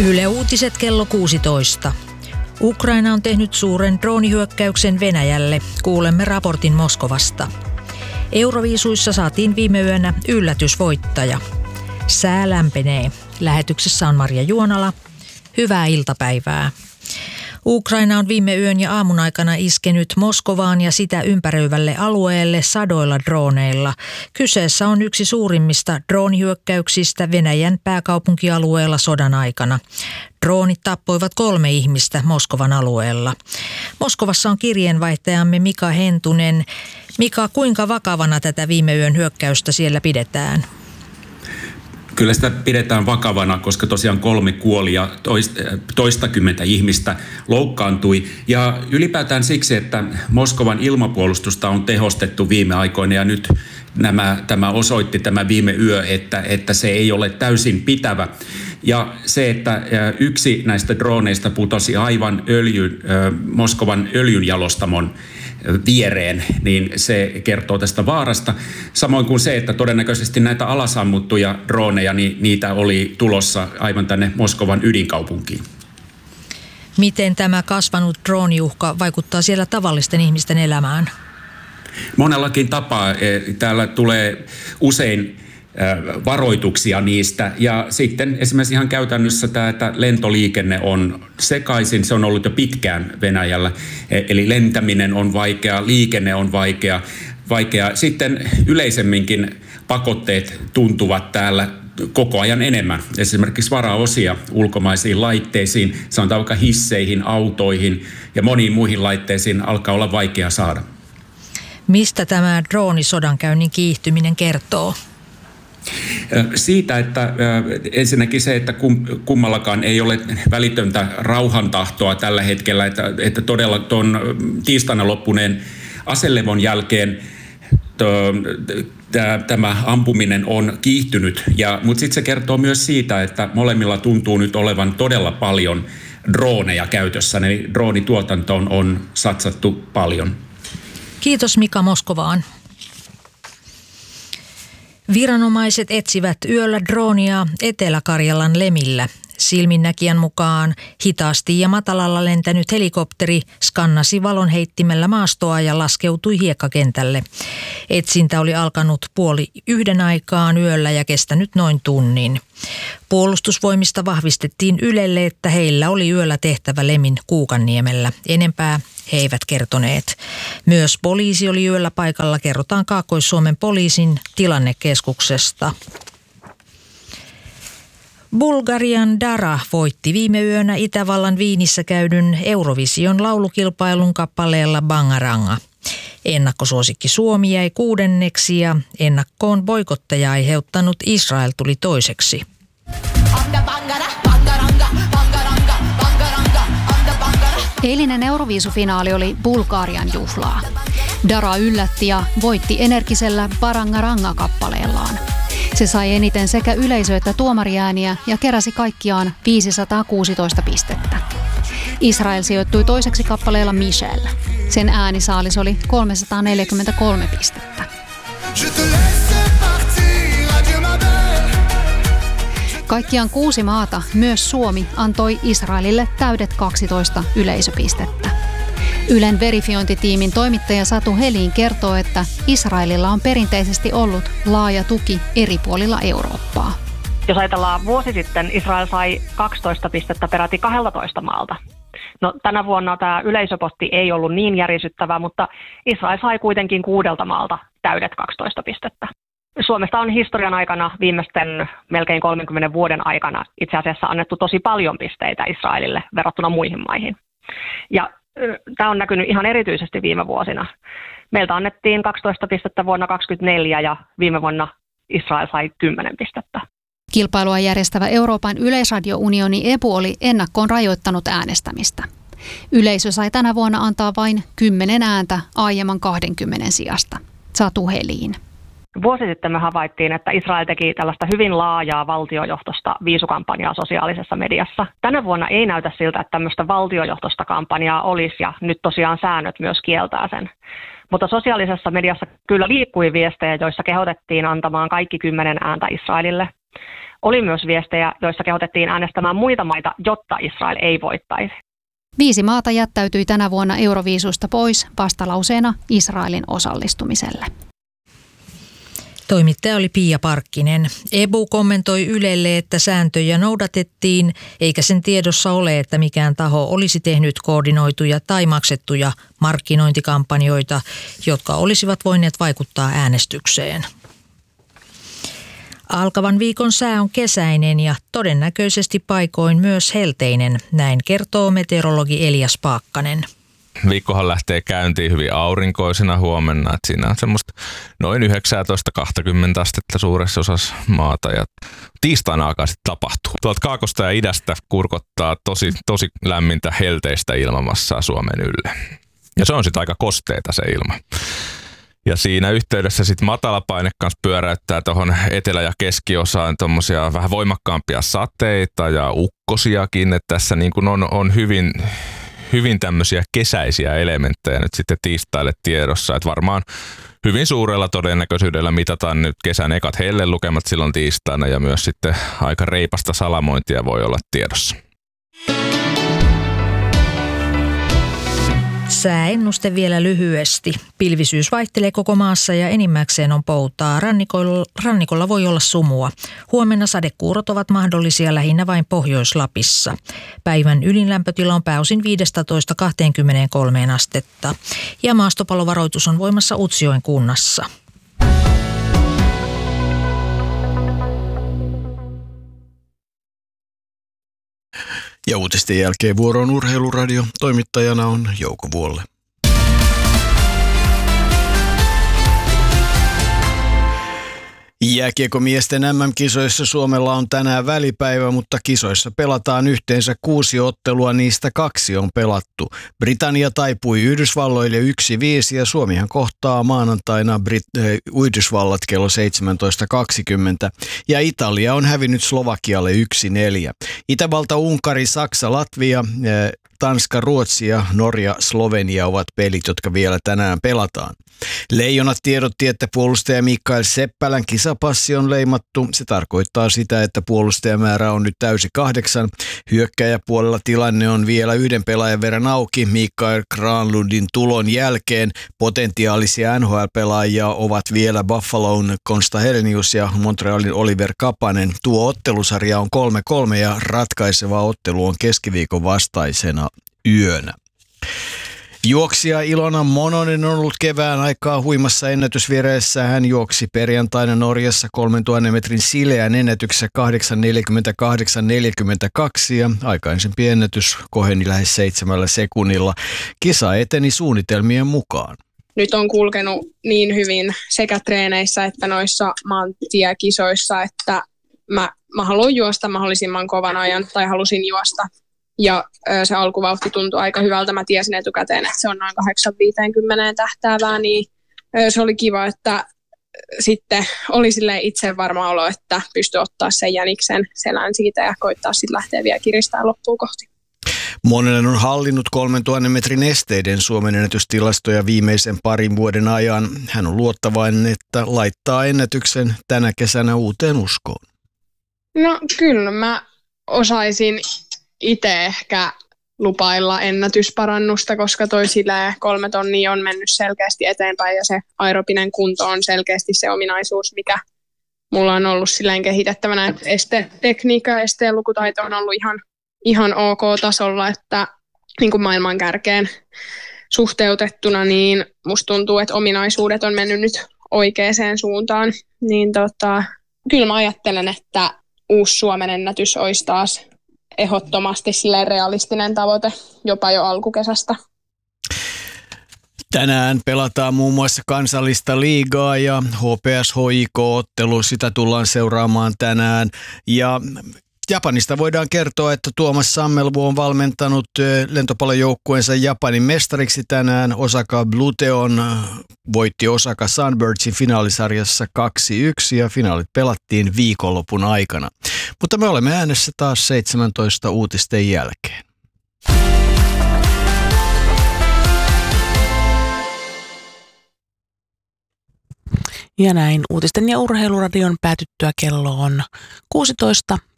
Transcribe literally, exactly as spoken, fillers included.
Yle Uutiset kello kuusitoista. Ukraina on tehnyt suuren droonihyökkäyksen Venäjälle. Kuulemme raportin Moskovasta. Euroviisuissa saatiin viime yönä yllätysvoittaja. Sää lämpenee. Lähetyksessä on Marja Juonala. Hyvää iltapäivää. Ukraina on viime yön ja aamun aikana iskenyt Moskovaan ja sitä ympäröivälle alueelle sadoilla drooneilla. Kyseessä on yksi suurimmista droonihyökkäyksistä Venäjän pääkaupunkialueella sodan aikana. Droonit tappoivat kolme ihmistä Moskovan alueella. Moskovassa on kirjeenvaihtajamme Mika Hentunen. Mika, kuinka vakavana tätä viime yön hyökkäystä siellä pidetään? Kyllä sitä pidetään vakavana, koska tosiaan kolme kuoli ja toistakymmentä ihmistä loukkaantui. Ja ylipäätään siksi, että Moskovan ilmapuolustusta on tehostettu viime aikoina ja nyt nämä, tämä osoitti tämä viime yö, että, että se ei ole täysin pitävä. Ja se, että yksi näistä drooneista putosi aivan öljyn, Moskovan öljynjalostamon viereen, niin se kertoo tästä vaarasta. Samoin kuin se, että todennäköisesti näitä alasammuttuja drooneja, niin niitä oli tulossa aivan tänne Moskovan ydinkaupunkiin. Miten tämä kasvanut drooniuhka vaikuttaa siellä tavallisten ihmisten elämään? Monellakin tapaa. Täällä tulee usein varoituksia niistä ja sitten esimerkiksi ihan käytännössä tämä, että lentoliikenne on sekaisin, se on ollut jo pitkään Venäjällä, eli lentäminen on vaikea, liikenne on vaikea, vaikea. Sitten yleisemminkin pakotteet tuntuvat täällä koko ajan enemmän. Esimerkiksi varaosia ulkomaisiin laitteisiin, sanotaan vaikka hisseihin, autoihin ja moniin muihin laitteisiin alkaa olla vaikea saada. Mistä tämä droonisodankäynnin kiihtyminen kertoo? Siitä, että ensinnäkin se, että kummallakaan ei ole välitöntä rauhantahtoa tällä hetkellä, että, että todella tuon tiistaina loppuneen aselevon jälkeen to, tämä ampuminen on kiihtynyt. Ja, mutta sitten se kertoo myös siitä, että molemmilla tuntuu nyt olevan todella paljon drooneja käytössä. Eli droonituotantoon on satsattu paljon. Kiitos Mika Moskovaan. Viranomaiset etsivät yöllä droonia Etelä-Karjalan Lemillä. Silminnäkijän mukaan hitaasti ja matalalla lentänyt helikopteri skannasi valonheittimellä maastoa ja laskeutui hiekkakentälle. Etsintä oli alkanut puoli yhden aikaan yöllä ja kestänyt noin tunnin. Puolustusvoimista vahvistettiin Ylelle, että heillä oli yöllä tehtävä Lemin Kuukanniemellä. Enempää he eivät kertoneet. Myös poliisi oli yöllä paikalla, kerrotaan Kaakkois-Suomen poliisin tilannekeskuksesta. Bulgarian Dara voitti viime yönä Itävallan Viinissä käydyn Eurovision laulukilpailun kappaleella Bangaranga. Ennakkosuosikki Suomi jäi kuudenneksi ja ennakkoon boikottaja aiheuttanut Israel tuli toiseksi. Eilinen Euroviisufinaali oli Bulgarian juhlaa. Dara yllätti ja voitti energisellä Bangaranga-kappaleellaan. Se sai eniten sekä yleisö- että tuomariääniä ja keräsi kaikkiaan viisisataakuusitoista pistettä. Israel sijoittui toiseksi kappaleella Michelle. Sen äänisaalis oli kolmesataaneljäkymmentäkolme pistettä. Kaikkiaan kuusi maata, myös Suomi, antoi Israelille täydet kaksitoista yleisöpistettä. Ylen verifiointitiimin toimittaja Satu Helin kertoo, että Israelilla on perinteisesti ollut laaja tuki eri puolilla Eurooppaa. Jos ajatellaan vuosi sitten, Israel sai kaksitoista pistettä peräti kaksitoista maalta. No, tänä vuonna tämä yleisöpotti ei ollut niin järisyttävä, mutta Israel sai kuitenkin kuudelta maalta täydet kaksitoista pistettä. Suomesta on historian aikana viimeisten melkein kolmenkymmenen vuoden aikana itse asiassa annettu tosi paljon pisteitä Israelille verrattuna muihin maihin. Ja tämä on näkynyt ihan erityisesti viime vuosina. Meiltä annettiin kaksitoista pistettä vuonna kaksituhattakaksikymmentäneljä ja viime vuonna Israel sai kymmenen pistettä. Kilpailua järjestävä Euroopan yleisradiounioni E P U oli ennakkoon rajoittanut äänestämistä. Yleisö sai tänä vuonna antaa vain kymmenen ääntä aiemman kaksikymmentä sijasta. Satu Helin. Vuosi sitten me havaittiin, että Israel teki tällaista hyvin laajaa valtiojohtoista viisukampanjaa sosiaalisessa mediassa. Tänä vuonna ei näytä siltä, että tämmöistä valtiojohtoista kampanjaa olisi ja nyt tosiaan säännöt myös kieltää sen. Mutta sosiaalisessa mediassa kyllä liikkui viestejä, joissa kehotettiin antamaan kaikki kymmenen ääntä Israelille. Oli myös viestejä, joissa kehotettiin äänestämään muita maita, jotta Israel ei voittaisi. Viisi maata jättäytyi tänä vuonna Euroviisusta pois vastalauseena Israelin osallistumiselle. Toimittaja oli Pia Parkkinen. E B U kommentoi Ylelle, että sääntöjä noudatettiin, eikä sen tiedossa ole, että mikään taho olisi tehnyt koordinoituja tai maksettuja markkinointikampanjoita, jotka olisivat voineet vaikuttaa äänestykseen. Alkavan viikon sää on kesäinen ja todennäköisesti paikoin myös helteinen, näin kertoo meteorologi Elias Paakkanen. Viikkohan lähtee käyntiin hyvin aurinkoisena huomenna, että siinä on semmoista noin yhdeksäntoista kaksikymmentä astetta suuressa osassa maata ja tiistaina alkaa sitten tapahtuu. Tuolta kaakosta ja idästä kurkottaa tosi, tosi lämmintä helteistä ilmamassaa Suomen ylle. Ja se on sitten aika kosteita se ilma. Ja siinä yhteydessä sitten matalapaine kanssa pyöräyttää tuohon etelä- ja keskiosaan tuommoisia vähän voimakkaampia sateita ja ukkosiakin, että tässä niin kun on, on hyvin... hyvin tämmöisiä kesäisiä elementtejä nyt sitten tiistaille tiedossa, että varmaan hyvin suurella todennäköisyydellä mitataan nyt kesän ekat hellelukemat silloin tiistaina ja myös sitten aika reipasta salamointia voi olla tiedossa. Sääennuste vielä lyhyesti. Pilvisyys vaihtelee koko maassa ja enimmäkseen on poutaa. Rannikolla, rannikolla voi olla sumua. Huomenna sadekuurot ovat mahdollisia lähinnä vain Pohjois-Lapissa. Päivän ylinlämpötila on pääosin viisitoista kaksikymmentäkolme astetta. Ja maastopalovaroitus on voimassa Utsjoen kunnassa. Ja uutisten jälkeen vuoroon Urheiluradio. Toimittajana on Jouko Vuolle. Jääkiekkomiesten M M-kisoissa Suomella on tänään välipäivä, mutta kisoissa pelataan yhteensä kuusi ottelua, niistä kaksi on pelattu. Britannia taipui Yhdysvalloille yksi viisi ja Suomihan kohtaa maanantaina Brit- äh, Yhdysvallat kello seitsemäntoista kaksikymmentä ja Italia on hävinnyt Slovakialle yksi neljä. Itävalta, Unkari, Saksa, Latvia, äh, Tanska, Ruotsi ja Norja, Slovenia ovat pelit, jotka vielä tänään pelataan. Leijonat tiedotti, että puolustaja Mikael Seppälän kisapassi on leimattu. Se tarkoittaa sitä, että puolustajamäärä on nyt täysi kahdeksan. Hyökkäjäpuolella tilanne on vielä yhden pelaajan verran auki. Mikael Granlundin tulon jälkeen potentiaalisia N H L-pelaajia ovat vielä Buffalon Konsta Helenius ja Montrealin Oliver Kapanen. Tuo ottelusarja on kolme kolme ja ratkaiseva ottelu on keskiviikon vastaisena yönä. Juoksija Ilona Mononen on ollut kevään aikaa huimassa ennätysvireessä. Hän juoksi perjantaina Norjassa kolmentuhannen metrin sileän ennätyksessä kahdeksan neljäkymmentäkahdeksan neljäkymmentäkaksi ja aikaisempi ennätys koheni lähes seitsemällä sekunnilla. Kisa eteni suunnitelmien mukaan. Nyt on kulkenut niin hyvin sekä treeneissä että noissa maantiekisoissa, että mä, mä haluan juosta mahdollisimman kovan ajan tai halusin juosta. Ja se alkuvauhti tuntui aika hyvältä. Mä tiesin etukäteen, että se on noin kahdeksan viisikymmentä tähtäävää, niin se oli kiva, että sitten oli silleen itse varma olo, että pystyi ottaa sen jäniksen selän siitä ja koittaa sitten lähteä vielä kiristää loppuun kohti. Monen on hallinnut kolmentuhannen metrin esteiden Suomen ennätystilastoja viimeisen parin vuoden ajan. Hän on luottavainen, että laittaa ennätyksen tänä kesänä uuteen uskoon. No kyllä, mä osaisin itse ehkä lupailla ennätysparannusta, koska toi silleen kolme tonnia on mennyt selkeästi eteenpäin ja se aerobinen kunto on selkeästi se ominaisuus, mikä mulla on ollut silleen kehitettävänä, että estetekniikka ja esteen lukutaito on ollut ihan, ihan ok tasolla, että niin kuin maailman kärkeen suhteutettuna, niin musta tuntuu, että ominaisuudet on mennyt nyt oikeaan suuntaan, niin tota, kyllä mä ajattelen, että uusi Suomen ennätys olisi taas ehdottomasti silleen realistinen tavoite jopa jo alkukesästä. Tänään pelataan muun muassa kansallista liigaa ja H P S H I K-ottelu, sitä tullaan seuraamaan tänään. Ja Japanista voidaan kertoa, että Tuomas Sammelvu on valmentanut lentopallojoukkueensa Japanin mestariksi tänään. Osaka Bluteon voitti Osaka Sunbirdsin finaalisarjassa kaksi yksi ja finaalit pelattiin viikonlopun aikana. Mutta me olemme äänessä taas seitsemäntoista uutisten jälkeen. Ja näin uutisten ja urheiluradion päätyttyä kello on kuusitoista.